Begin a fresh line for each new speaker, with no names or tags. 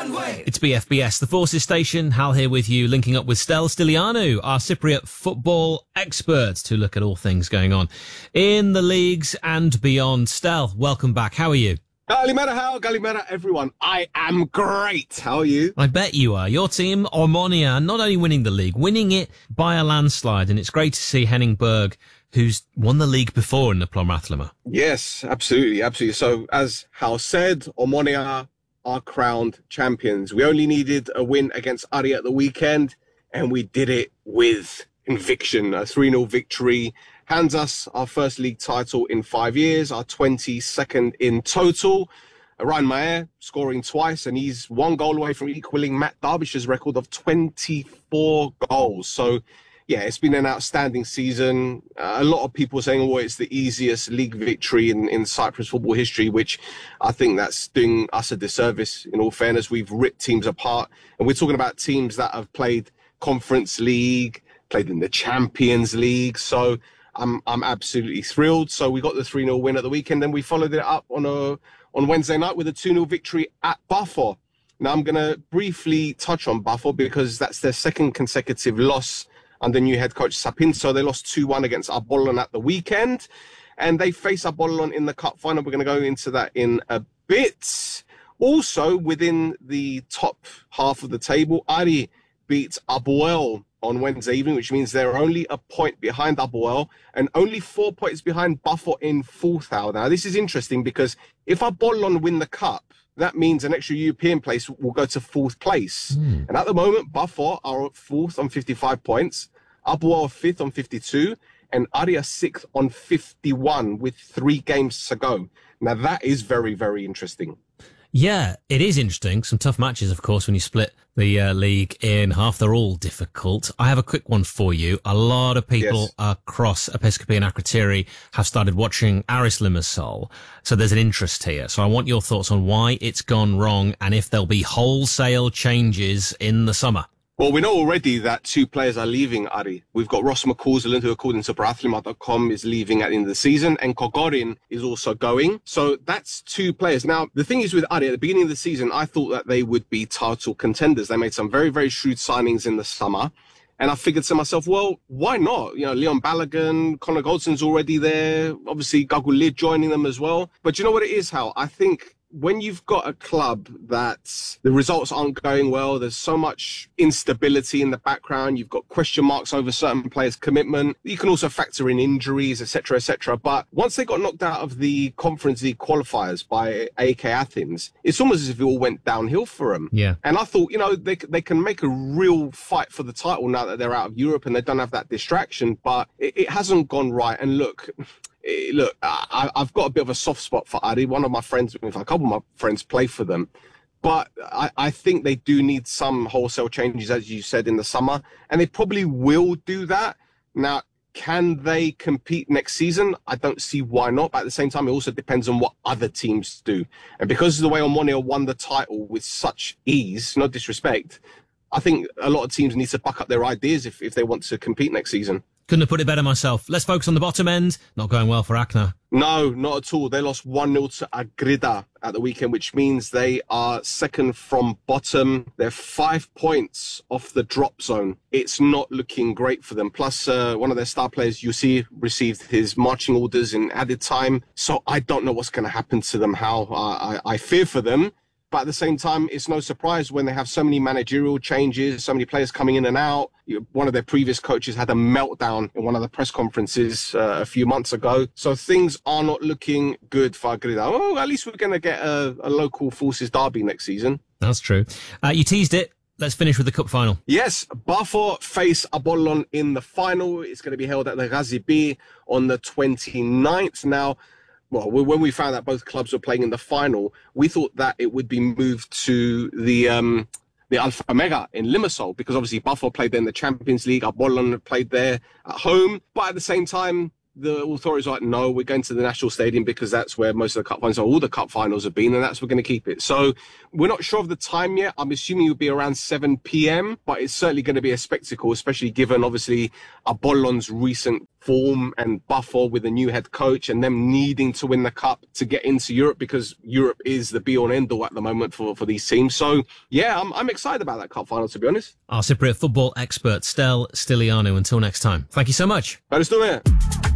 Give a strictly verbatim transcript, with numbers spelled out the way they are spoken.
It's B F B S, the Forces Station. Hal here with you, linking up with Stel Stilianou, our Cypriot football expert, to look at all things going on in the leagues and beyond. Stel, welcome back. How are you?
Galimera, Hal. Galimera, everyone. I am great. How are you?
I bet you are. Your team, Omonia, not only winning the league, winning it by a landslide. And it's great to see Henning Berg, who's won the league before in the Plomathlemer.
Yes, absolutely, absolutely. So, as Hal said, Omonia are crowned champions. We only needed a win against Ari at the weekend, and we did it with conviction. A three nil victory hands us our first league title in five years, our twenty-second in total. Ryan Maher scoring twice, and he's one goal away from equaling Matt Derbisher's record of twenty-four goals. So, yeah, it's been an outstanding season. Uh, a lot of people are saying, oh, it's the easiest league victory in, in Cyprus football history, which I think that's doing us a disservice. In all fairness, we've ripped teams apart. And we're talking about teams that have played Conference League, played in the Champions League. So I'm I'm absolutely thrilled. So we got the three nil win at the weekend, and we followed it up on a on Wednesday night with a two nil victory at Bafor. Now, I'm going to briefly touch on Bafor because that's their second consecutive loss under new head coach Sapin. So they lost two one against Apollon at the weekend, and they face Apollon in the cup final. We're going to go into that in a bit. Also, within the top half of the table, Ari beat Apoel on Wednesday evening, which means they're only a point behind Apoel and only four points behind Bafor in fourth. Now, this is interesting because if Apollon win the cup, that means an extra European place will go to fourth place. Mm. And at the moment, Bafor are fourth on fifty-five points, Apoel fifth on fifty-two, and Ari sixth on fifty-one with three games to go. Now, that is very, very interesting.
Yeah, it is interesting. Some tough matches, of course, when you split the uh, league in half. They're all difficult. I have a quick one for you. A lot of people yes. across Episcopi and Akrotiri have started watching Aris Limassol. So there's an interest here. So I want your thoughts on why it's gone wrong and if there'll be wholesale changes in the summer.
Well, we know already that two players are leaving Ari. We've got Ross McCausland, who according to Parathlima dot com is leaving at the end of the season, and Kogorin is also going. So that's two players. Now, the thing is with Ari, at the beginning of the season, I thought that they would be title contenders. They made some very, very shrewd signings in the summer. And I figured to myself, well, why not? You know, Leon Balogun, Connor Goldson's already there. Obviously, Gagu Lid joining them as well. But you know what it is, Hal? I think when you've got a club that the results aren't going well, there's so much instability in the background, you've got question marks over certain players' commitment, you can also factor in injuries, et cetera, et cetera. But once they got knocked out of the Conference League qualifiers by A K Athens, it's almost as if it all went downhill for them.
Yeah.
And I thought, you know, they they can make a real fight for the title now that they're out of Europe and they don't have that distraction, but it, it hasn't gone right. And look... Look, I, I've got a bit of a soft spot for Ari. One of my friends, in fact, a couple of my friends play for them. But I, I think they do need some wholesale changes, as you said, in the summer. And they probably will do that. Now, can they compete next season? I don't see why not. But at the same time, it also depends on what other teams do. And because of the way Omonia won the title with such ease, no disrespect, I think a lot of teams need to buck up their ideas if, if they want to compete next season.
Couldn't have put it better myself. Let's focus on the bottom end. Not going well for Akna.
No, not at all. They lost one nil to Agrida at the weekend, which means they are second from bottom. They're five points off the drop zone. It's not looking great for them. Plus, uh, one of their star players, Yussi, received his marching orders in added time. So I don't know what's going to happen to them, how I, I, I fear for them. But at the same time, it's no surprise when they have so many managerial changes, so many players coming in and out. One of their previous coaches had a meltdown in one of the press conferences uh, a few months ago. So things are not looking good for Agrida. Oh, at least we're going to get a, a local Forces derby next season.
That's true. Uh, you teased it. Let's finish with the cup final.
Yes, Bafor face Apollon in the final. It's going to be held at the Ghazi B on the twenty-ninth. Now, well, when we found out both clubs were playing in the final, we thought that it would be moved to the um, the Alpha Mega in Limassol, because obviously Bafor played there in the Champions League, Apollon played there at home. But at the same time, the authorities are like, no, we're going to the National Stadium because that's where most of the cup finals are. All the cup finals have been, and that's where we're going to keep it. So we're not sure of the time yet. I'm assuming it will be around seven p.m., but it's certainly going to be a spectacle, especially given, obviously, Apollon's recent form and buffer with a new head coach and them needing to win the cup to get into Europe, because Europe is the be-all and end-all at the moment for, for these teams. So, yeah, I'm, I'm excited about that cup final, to be honest.
Our Cypriot football expert, Stel Stilianou. Until next time. Thank you so much.
Let's do it.